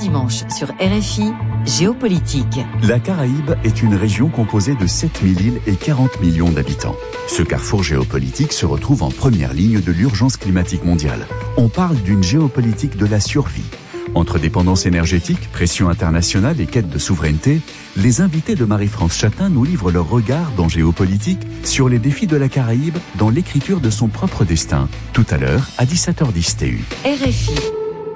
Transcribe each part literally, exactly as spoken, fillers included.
dimanche sur R F I, Géopolitique. La Caraïbe est une région composée de sept mille îles et quarante millions d'habitants. Ce carrefour géopolitique se retrouve en première ligne de l'urgence climatique mondiale. On parle d'une géopolitique de la survie. Entre dépendance énergétique, pression internationale et quête de souveraineté, les invités de Marie-France Chatin nous livrent leur regard dans Géopolitique sur les défis de la Caraïbe dans l'écriture de son propre destin. Tout à l'heure, à dix-sept heures dix T U. R F I.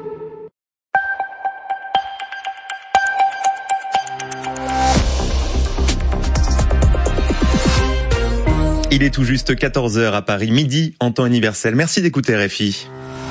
Il est tout juste quatorze heures à Paris, midi en temps universel. Merci d'écouter R F I.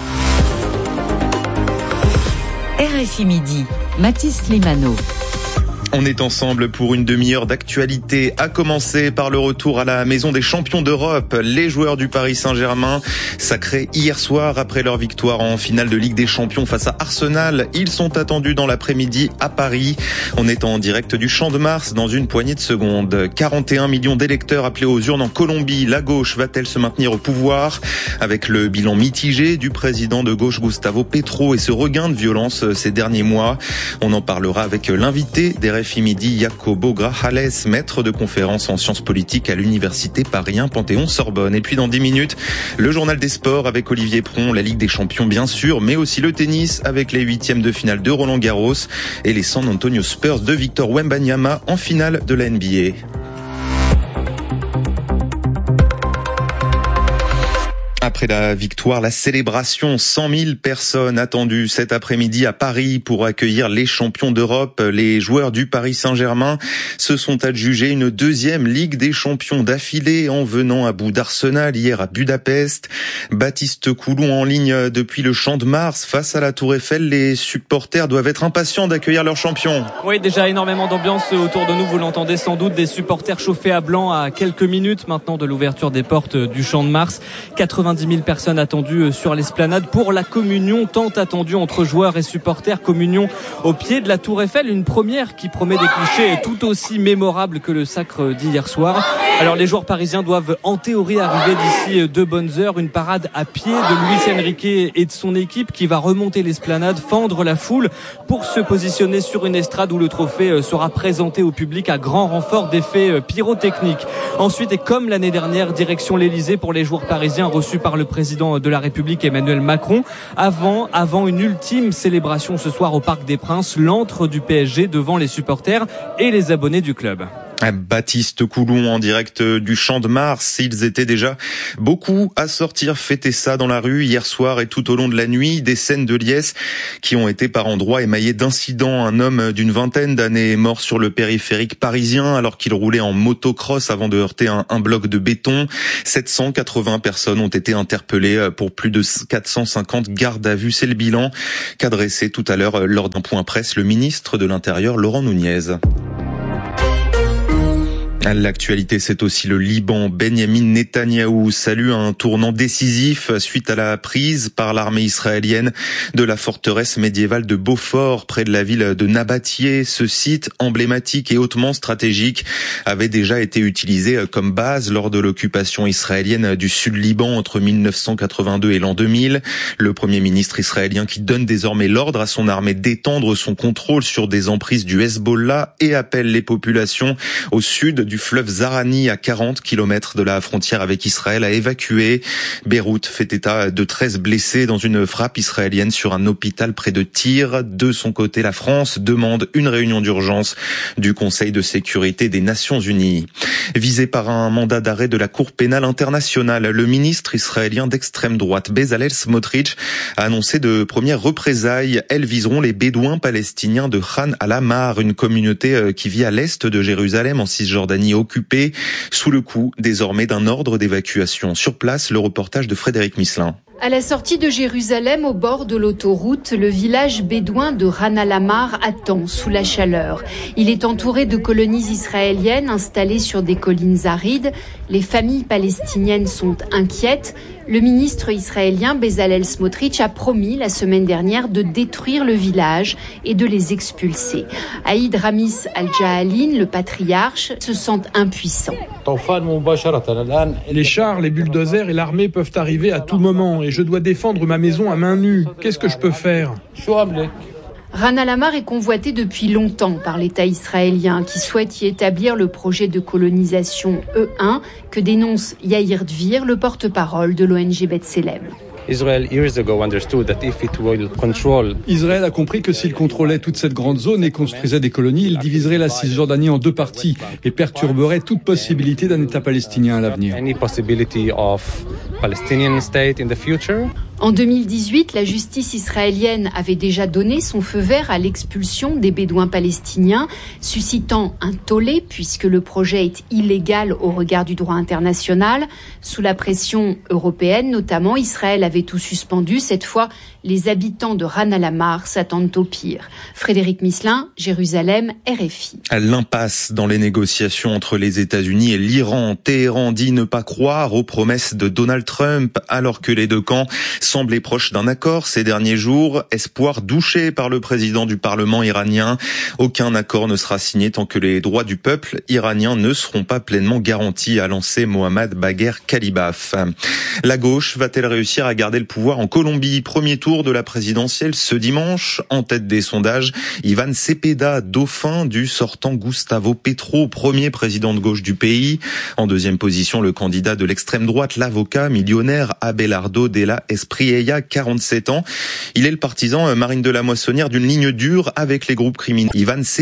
R F I Midi, Mathis Limano. On est ensemble pour une demi-heure d'actualité, à commencer par le retour à la Maison des Champions d'Europe. Les joueurs du Paris Saint-Germain, sacrés hier soir après leur victoire en finale de Ligue des Champions face à Arsenal. Ils sont attendus dans l'après-midi à Paris. On est en direct du Champ de Mars dans une poignée de secondes. quarante et un millions d'électeurs appelés aux urnes en Colombie. La gauche va-t-elle se maintenir au pouvoir? Avec le bilan mitigé du président de gauche Gustavo Petro et ce regain de violence ces derniers mois. On en parlera avec l'invité des R F I Midi, Jacobo Grajales, maître de conférence en sciences politiques à l'université Paris un Panthéon-Sorbonne. Et puis dans dix minutes, le journal des sports avec Olivier Pron, la Ligue des Champions bien sûr, mais aussi le tennis avec les huitièmes de finale de Roland Garros et les San Antonio Spurs de Victor Wembanyama en finale de la N B A. Après la victoire, la célébration, cent mille personnes attendues cet après-midi à Paris pour accueillir les champions d'Europe. Les joueurs du Paris Saint-Germain se sont adjugés une deuxième Ligue des Champions d'affilée en venant à bout d'Arsenal hier à Budapest. Baptiste Coulon en ligne depuis le Champ de Mars face à la Tour Eiffel. Les supporters doivent être impatients d'accueillir leurs champions. Oui, déjà énormément d'ambiance autour de nous. Vous l'entendez sans doute, des supporters chauffés à blanc à quelques minutes maintenant de l'ouverture des portes du Champ de Mars. quatre-vingt-dix mille personnes attendues sur l'esplanade pour la communion tant attendue entre joueurs et supporters. Communion au pied de la Tour Eiffel, une première qui promet des clichés tout aussi mémorables que le sacre d'hier soir. Alors les joueurs parisiens doivent en théorie arriver d'ici deux bonnes heures. Une parade à pied de Luis Enrique et de son équipe qui va remonter l'esplanade, fendre la foule pour se positionner sur une estrade où le trophée sera présenté au public à grand renfort d'effets pyrotechniques. Ensuite, et comme l'année dernière, direction l'Elysée pour les joueurs parisiens reçus par le président de la République Emmanuel Macron. Avant, avant une ultime célébration ce soir au Parc des Princes, l'antre du P S G devant les supporters et les abonnés du club. Baptiste Coulon en direct du Champ de Mars. Ils étaient déjà beaucoup à sortir fêter ça dans la rue hier soir et tout au long de la nuit. Des scènes de liesse qui ont été par endroits émaillées d'incidents. Un homme d'une vingtaine d'années est mort sur le périphérique parisien alors qu'il roulait en motocross avant de heurter un, un bloc de béton. sept cent quatre-vingts personnes ont été interpellées pour plus de quatre cent cinquante gardes à vue. C'est le bilan qu'a dressé tout à l'heure lors d'un point presse le ministre de l'Intérieur Laurent Nunez. L'actualité, c'est aussi le Liban. Benyamin Netanyahou salue un tournant décisif suite à la prise par l'armée israélienne de la forteresse médiévale de Beaufort, près de la ville de Nabatie. Ce site emblématique et hautement stratégique avait déjà été utilisé comme base lors de l'occupation israélienne du sud Liban entre mille neuf cent quatre-vingt-deux et l'an deux mille. Le premier ministre israélien qui donne désormais l'ordre à son armée d'étendre son contrôle sur des emprises du Hezbollah et appelle les populations au sud du fleuve Zarani à quarante kilomètres de la frontière avec Israël à évacuer. Beyrouth fait état de treize blessés dans une frappe israélienne sur un hôpital près de Tyr. De son côté, la France demande une réunion d'urgence du Conseil de sécurité des Nations Unies. Visé par un mandat d'arrêt de la Cour pénale internationale, le ministre israélien d'extrême droite Bezalel Smotrich a annoncé de premières représailles. Elles viseront les Bédouins palestiniens de Khan al-Ahmar, une communauté qui vit à l'est de Jérusalem en Cisjordanie occupée, sous le coup désormais d'un ordre d'évacuation. Sur place, le reportage de Frédéric Misselin. À la sortie de Jérusalem, au bord de l'autoroute, le village bédouin de Khan al-Ahmar attend sous la chaleur. Il est entouré de colonies israéliennes installées sur des collines arides. Les familles palestiniennes sont inquiètes. Le ministre israélien Bezalel Smotrich a promis la semaine dernière de détruire le village et de les expulser. Aïd Ramis Al-Jahalin, le patriarche, se sent impuissant. Les chars, les bulldozers et l'armée peuvent arriver à tout moment et je dois défendre ma maison à main nue. Qu'est-ce que je peux faire ? Ran al-Amar est convoité depuis longtemps par l'État israélien qui souhaite y établir le projet de colonisation E un que dénonce Yair Dvir, le porte-parole de l'O N G B'Tselem. Israël a compris que s'il contrôlait toute cette grande zone et construisait des colonies, il diviserait la Cisjordanie en deux parties et perturberait toute possibilité d'un État palestinien à l'avenir. En deux mille dix-huit, la justice israélienne avait déjà donné son feu vert à l'expulsion des Bédouins palestiniens, suscitant un tollé puisque le projet est illégal au regard du droit international. Sous la pression européenne notamment, Israël avait tout suspendu. Cette fois, les habitants de Ran al-Amar s'attendent au pire. Frédéric Misselin, Jérusalem, R F I. L'impasse dans les négociations entre les États-Unis et l'Iran. Téhéran dit ne pas croire aux promesses de Donald Trump alors que les deux camps semblaient proches d'un accord ces derniers jours. Espoir douché par le président du Parlement iranien. Aucun accord ne sera signé tant que les droits du peuple iranien ne seront pas pleinement garantis, a lancé Mohammad Bagher Khalibaf. La gauche va-t-elle réussir à garder le pouvoir en Colombie? Premier tour de la présidentielle ce dimanche. En tête des sondages, Ivan Cepeda, dauphin du sortant Gustavo Petro, premier président de gauche du pays. En deuxième position, le candidat de l'extrême droite, l'avocat millionnaire Abelardo de la Espriella, quarante-sept ans. Il est le partisan, Marine de la Moissonnière, d'une ligne dure avec les groupes criminels. Ivan